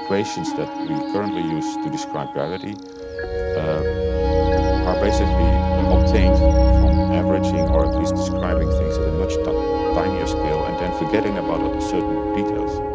equations that we currently use to describe gravity are basically obtained from averaging or at least describing things at a much tinier scale and then forgetting about certain details.